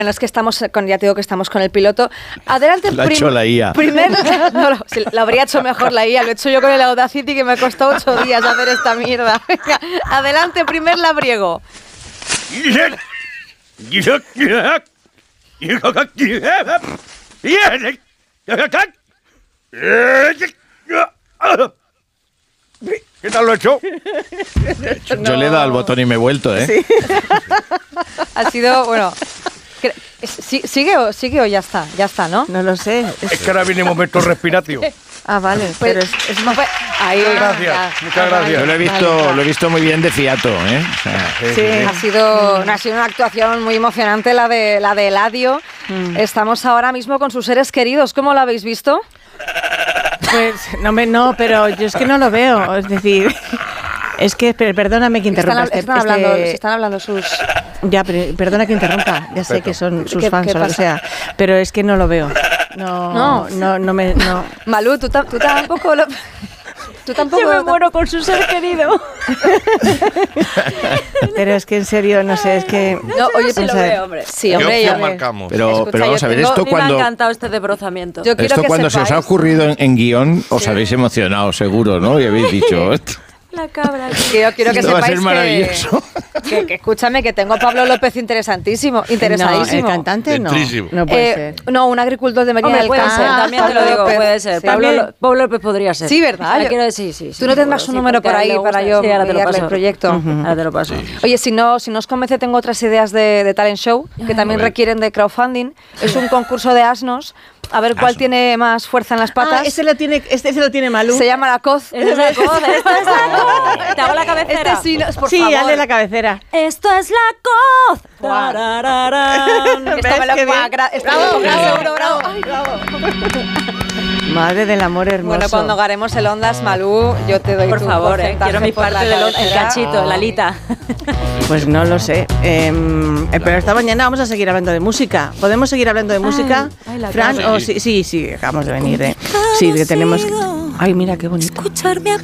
Bueno, es que ya te digo que estamos con el piloto. Adelante, Lo ha hecho la IA. Sí, lo habría hecho mejor la IA. Lo he hecho yo con el Audacity, que me costó 8 días hacer esta mierda. Venga, adelante, primer labriego. ¿Qué tal lo he hecho? Yo le he dado al botón y me he vuelto, ¿eh? Sí. Ha sido, bueno... ¿Sigue o ya está? Ya está, ¿no? No lo sé. Es que ahora viene momento respiratorio. Ah, vale. Pues, pero es más... Ahí, Muchas gracias, muchas gracias. Yo lo he visto muy bien de fiato, ¿eh? O sea, Sí, ha sido una actuación muy emocionante la de Eladio. Estamos ahora mismo con sus seres queridos. ¿Cómo lo habéis visto? Pues, no, pero yo es que no lo veo. Es decir, es que, perdóname que interrumpa. Están hablando sus... Ya, pero perdona que interrumpa. Ya sé que son sus fans o lo que sea. Pero es que no lo veo. No. Malú, tú tampoco lo... Tú tampoco. Yo me muero con su ser querido. Pero es que en serio, no sé, es que... No, oye, te lo veo, hombre. Sí, hombre. ¿Qué opción marcamos? pero vamos a ver, esto A mí cuando... me ha encantado este desbrozamiento. Esto cuando se os ha ocurrido en guión, os habéis emocionado, seguro, ¿no? Y habéis dicho... La cabra. Quiero que Esto va a sepáis ser maravilloso. que escúchame, que tengo a Pablo López interesadísimo. No, el cantante no. Dentrísimo. No puede ser. No, un agricultor de Medina Hombre, del puede Campo. ser, también te lo digo, López. puede ser. Sí. Pablo López podría ser. Sí, ¿verdad? Quiero decir, sí. Tú no tendrás un número por ahí para yo ahora te lo enviarle paso. el proyecto. Ahora te lo paso. Oye, si no os convence, tengo otras ideas de talent show que también requieren de crowdfunding. Es un concurso de asnos. A ver cuál tiene más fuerza en las patas. Este lo tiene Malú. Se llama La Coz. Esta es la coz. Te hago la cabecera. Este sí, por Sí, favor. hazle la cabecera. Esto es la coz. Tarararán. Esto me lo ¿Ves qué bien? bravo. Ay, bravo. Madre del amor hermoso. Bueno, cuando ganemos el Ondas, Malú, yo te doy Por tu favor, porcentaje quiero mi por parte la del cabecera. cachito, la alita. Pues no lo sé. Pero esta mañana vamos a seguir hablando de música. ¿Podemos seguir hablando de música? la Fran, cara. sí, acabamos de venir. Sí, que tenemos... Ay, mira qué bonito. Escucharme